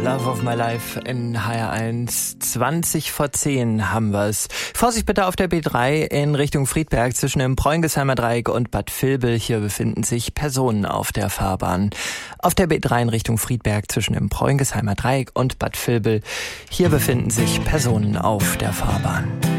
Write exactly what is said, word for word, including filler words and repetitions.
Love of my life in H R eins. zwanzig vor zehn haben wir's. Vorsicht bitte auf der B drei in Richtung Friedberg zwischen dem Preungesheimer Dreieck und Bad Vilbel. Hier befinden sich Personen auf der Fahrbahn. Auf der B drei in Richtung Friedberg zwischen dem Preungesheimer Dreieck und Bad Vilbel. Hier befinden sich Personen auf der Fahrbahn.